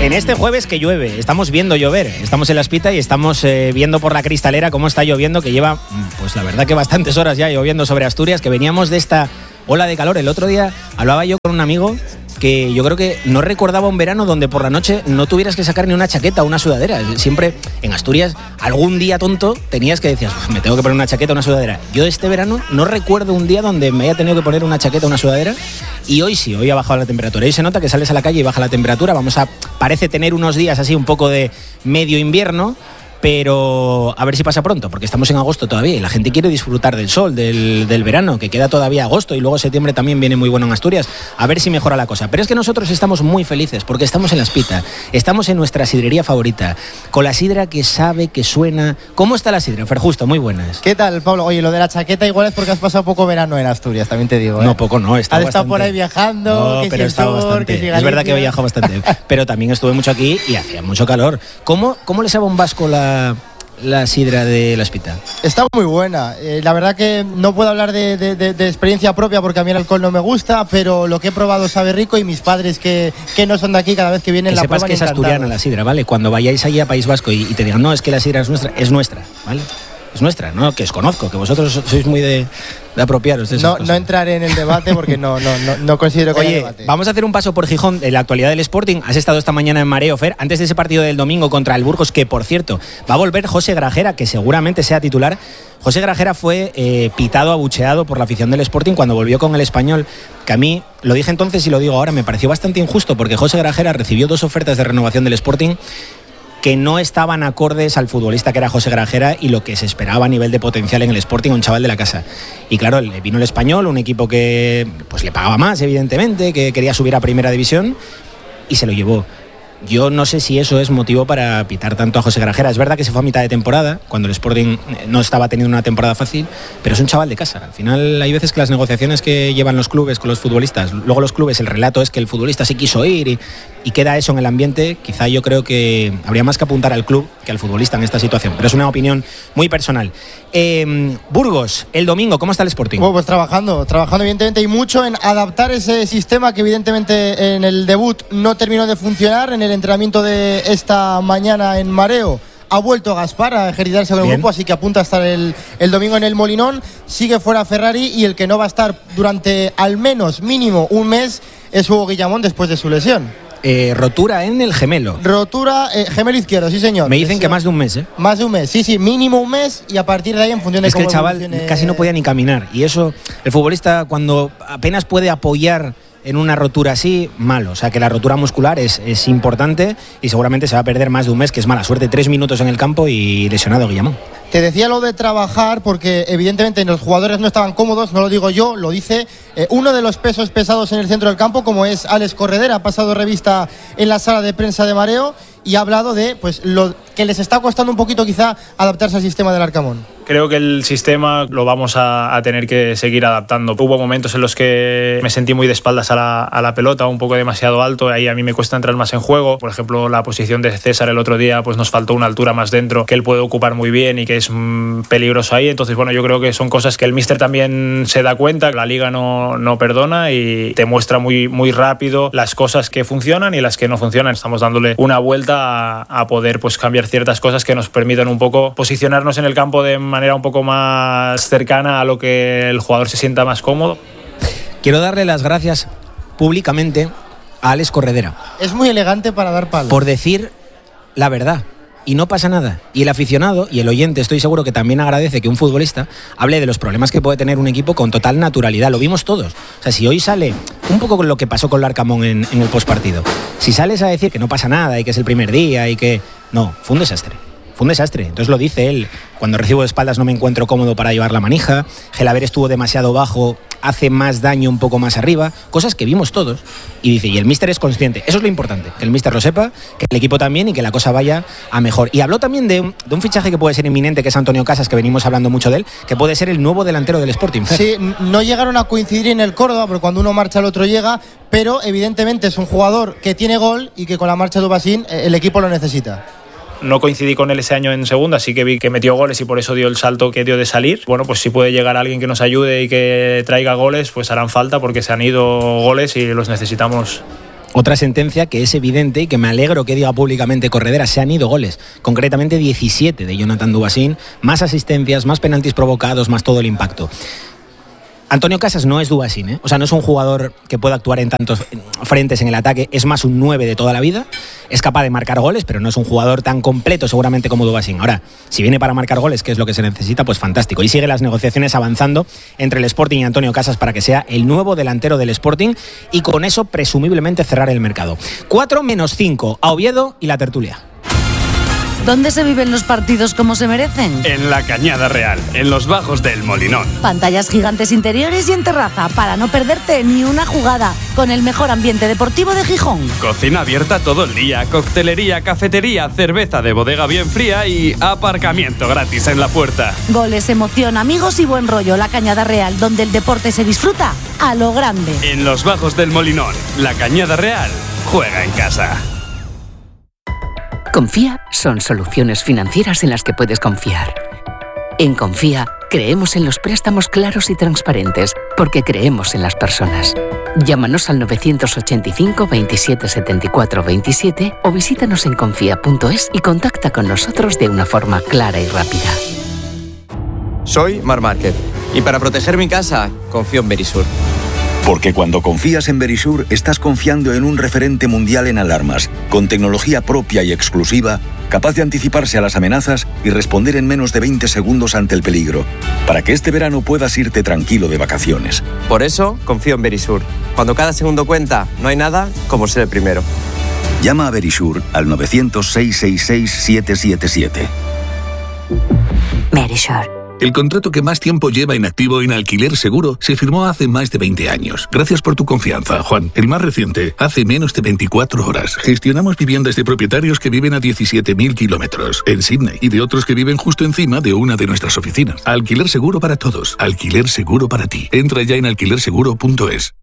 En este jueves que llueve, estamos viendo llover, estamos en La Espita y estamos viendo por la cristalera cómo está lloviendo, que lleva, pues la verdad que bastantes horas ya lloviendo sobre Asturias, que veníamos de esta ola de calor. El otro día hablaba yo con un amigo que yo creo que no recordaba un verano donde por la noche no tuvieras que sacar ni una chaqueta o una sudadera. Siempre en Asturias, algún día tonto, tenías que decir, me tengo que poner una chaqueta o una sudadera. Yo este verano no recuerdo un día donde me haya tenido que poner una chaqueta o una sudadera, y hoy sí, hoy ha bajado la temperatura. Hoy se nota que sales a la calle y baja la temperatura. Parece tener unos días así un poco de medio invierno, pero a ver si pasa pronto, porque estamos en agosto todavía y la gente quiere disfrutar del sol, del verano, que queda todavía agosto, y luego septiembre también viene muy bueno en Asturias. A ver si mejora la cosa. Pero es que nosotros estamos muy felices porque estamos en La Espita, estamos en nuestra sidrería favorita, con la sidra que sabe, que suena. ¿Cómo está la sidra, Fer Justo? Muy buenas. ¿Qué tal, Pablo? Oye, lo de la chaqueta igual es porque has pasado poco verano en Asturias, también te digo, ¿eh? No, poco no, has estado por ahí viajando, no, que pero si el sur, bastante. que si es verdad que he viajado bastante, pero también estuve mucho aquí y hacía mucho calor. ¿Cómo le sabe a un vasco la sidra de La Espita? Está muy buena. La verdad que no puedo hablar de experiencia propia porque a mí el alcohol no me gusta, pero lo que he probado sabe rico, y mis padres que no son de aquí, cada vez que vienen la prueban. Que sepas que es asturiana la sidra, ¿vale? Cuando vayáis allí a País Vasco y te digan, no, es que la sidra es nuestra, ¿vale? Es nuestra, ¿no? Que os conozco, que vosotros sois muy de apropiaros de esas cosas. No entraré en el debate porque no considero que haya debate. Vamos a hacer un paso por Gijón de la actualidad del Sporting. Has estado esta mañana en Mareo, Fer, antes de ese partido del domingo contra el Burgos, que por cierto va a volver José Grajera, que seguramente sea titular. José Grajera fue pitado, abucheado por la afición del Sporting cuando volvió con el Español, que a mí, lo dije entonces y lo digo ahora, me pareció bastante injusto, porque José Grajera recibió 2 ofertas de renovación del Sporting que no estaban acordes al futbolista que era José Grajera y lo que se esperaba a nivel de potencial en el Sporting, un chaval de la casa. Y claro, vino el Español, un equipo que pues le pagaba más, evidentemente, que quería subir a Primera División, y se lo llevó. Yo no sé si eso es motivo para pitar tanto a José Grajera. Es verdad que se fue a mitad de temporada, cuando el Sporting no estaba teniendo una temporada fácil, pero es un chaval de casa. Al final hay veces que las negociaciones que llevan los clubes con los futbolistas, luego los clubes, el relato es que el futbolista sí quiso ir y queda eso en el ambiente. Quizá yo creo que habría más que apuntar al club que al futbolista en esta situación, pero es una opinión muy personal. Burgos, el domingo, ¿cómo está el Sporting? Pues trabajando evidentemente, y mucho en adaptar ese sistema que evidentemente en el debut no terminó de funcionar. En el entrenamiento de esta mañana en Mareo ha vuelto Gaspar a ejercitarse con el grupo, así que apunta a estar el domingo en el Molinón. Sigue fuera Ferrari, y el que no va a estar durante al menos mínimo un mes es Hugo Guillamón después de su lesión. Rotura en el gemelo. Rotura, gemelo izquierdo, sí señor. Me dicen que más de un mes, ¿eh? Más de un mes, sí, mínimo un mes, y a partir de ahí en función de cómo evolucione. Es que el chaval casi no podía ni caminar, y eso, el futbolista cuando apenas puede apoyar en una rotura así, malo. O sea, que la rotura muscular es importante, y seguramente se va a perder más de un mes, que es mala suerte. 3 minutos en el campo y lesionado Guillamón. Te decía lo de trabajar porque evidentemente los jugadores no estaban cómodos, no lo digo yo, lo dice uno de los pesos pesados en el centro del campo, como es Alex Corredera. Ha pasado revista en la sala de prensa de Mareo y ha hablado de pues lo que les está costando un poquito quizá adaptarse al sistema del Arcamón. Creo que el sistema lo vamos a tener que seguir adaptando. Hubo momentos en los que me sentí muy de espaldas a la pelota, un poco demasiado alto, ahí a mí me cuesta entrar más en juego. Por ejemplo, la posición de César el otro día, pues nos faltó una altura más dentro, que él puede ocupar muy bien y que es peligroso ahí. Entonces, bueno, yo creo que son cosas que el míster también se da cuenta, la liga no perdona y te muestra muy rápido las cosas que funcionan y las que no funcionan. Estamos dándole una vuelta a poder pues cambiar ciertas cosas que nos permitan un poco posicionarnos en el campo de manera un poco más cercana a lo que el jugador se sienta más cómodo. Quiero darle las gracias públicamente a Alex Corredera. Es muy elegante para dar palos. Por decir la verdad. Y no pasa nada. Y el aficionado y el oyente, estoy seguro que también agradece que un futbolista hable de los problemas que puede tener un equipo con total naturalidad. Lo vimos todos. O sea, si hoy sale un poco con lo que pasó con Larcamón en el postpartido, si sales a decir que no pasa nada y que es el primer día y que... No, fue un desastre. Fue un desastre. Entonces lo dice él. Cuando recibo de espaldas no me encuentro cómodo para llevar la manija. Gelaber estuvo demasiado bajo, hace más daño un poco más arriba. Cosas que vimos todos. Y dice, y el míster es consciente. Eso es lo importante. Que el míster lo sepa, que el equipo también, y que la cosa vaya a mejor. Y habló también de un fichaje que puede ser inminente, que es Antonio Casas, que venimos hablando mucho de él, que puede ser el nuevo delantero del Sporting. Sí, no llegaron a coincidir en el Córdoba, porque cuando uno marcha el otro llega, pero evidentemente es un jugador que tiene gol y que con la marcha de Ubasín el equipo lo necesita. No coincidí con él ese año en segunda, así que vi que metió goles y por eso dio el salto que dio de salir. Bueno, pues si puede llegar alguien que nos ayude y que traiga goles, pues harán falta porque se han ido goles y los necesitamos Otra sentencia que es evidente y que me alegro que diga públicamente Corredera, se han ido goles, concretamente 17 de Jonathan Dubasín, más asistencias, más penaltis provocados, más todo el impacto. Antonio Casas no es Dubasín, ¿eh? O sea, no es un jugador que pueda actuar en tantos frentes en el ataque, es más un 9 de toda la vida, es capaz de marcar goles, pero no es un jugador tan completo seguramente como Dubasín. Ahora, si viene para marcar goles, que es lo que se necesita, pues fantástico. Y sigue las negociaciones avanzando entre el Sporting y Antonio Casas para que sea el nuevo delantero del Sporting y con eso presumiblemente cerrar el mercado. 4-5 a Oviedo y la tertulia. ¿Dónde se viven los partidos como se merecen? En la Cañada Real, en los bajos del Molinón. Pantallas gigantes interiores y en terraza, para no perderte ni una jugada, con el mejor ambiente deportivo de Gijón. Cocina abierta todo el día, coctelería, cafetería, cerveza de bodega bien fría y aparcamiento gratis en la puerta. Goles, emoción, amigos y buen rollo. La Cañada Real, donde el deporte se disfruta a lo grande. En los bajos del Molinón, la Cañada Real juega en casa. Confía son soluciones financieras en las que puedes confiar. En Confía creemos en los préstamos claros y transparentes porque creemos en las personas. Llámanos al 985 27 74 27 o visítanos en confía.es y contacta con nosotros de una forma clara y rápida. Soy Marc Márquez y para proteger mi casa confío en Verisur. Porque cuando confías en Verisur, estás confiando en un referente mundial en alarmas, con tecnología propia y exclusiva, capaz de anticiparse a las amenazas y responder en menos de 20 segundos ante el peligro, para que este verano puedas irte tranquilo de vacaciones. Por eso confío en Verisur. Cuando cada segundo cuenta, no hay nada como ser el primero. Llama a Verisur al 900-666-777. Verisur. El contrato que más tiempo lleva inactivo en Alquiler Seguro se firmó hace más de 20 años. Gracias por tu confianza, Juan. El más reciente, hace menos de 24 horas. Gestionamos viviendas de propietarios que viven a 17.000 kilómetros en Sydney y de otros que viven justo encima de una de nuestras oficinas. Alquiler Seguro para todos. Alquiler Seguro para ti. Entra ya en alquilerseguro.es.